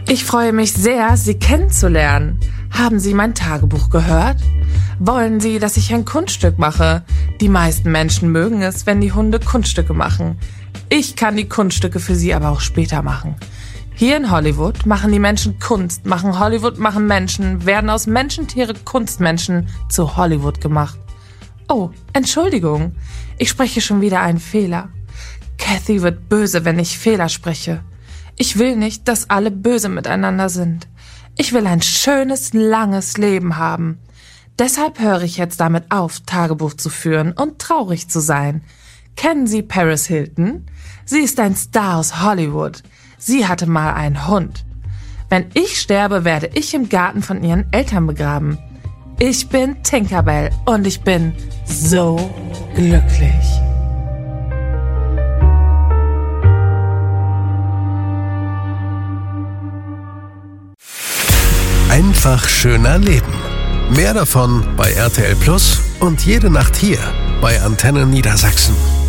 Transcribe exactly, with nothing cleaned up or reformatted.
Ich freue mich sehr, Sie kennenzulernen. Haben Sie mein Tagebuch gehört? Wollen Sie, dass ich ein Kunststück mache? Die meisten Menschen mögen es, wenn die Hunde Kunststücke machen. Ich kann die Kunststücke für Sie aber auch später machen. Hier in Hollywood machen die Menschen Kunst, machen Hollywood, machen Menschen, werden aus Menschentiere Kunstmenschen zu Hollywood gemacht. Oh, Entschuldigung, ich spreche schon wieder einen Fehler. Kathy wird böse, wenn ich Fehler spreche. Ich will nicht, dass alle böse miteinander sind. Ich will ein schönes, langes Leben haben. Deshalb höre ich jetzt damit auf, Tagebuch zu führen und traurig zu sein. Kennen Sie Paris Hilton? Sie ist ein Star aus Hollywood. Sie hatte mal einen Hund. Wenn ich sterbe, werde ich im Garten von ihren Eltern begraben. Ich bin Tinkerbell und ich bin so glücklich. Einfach schöner Leben. Mehr davon bei R T L Plus und jede Nacht hier bei Antenne Niedersachsen.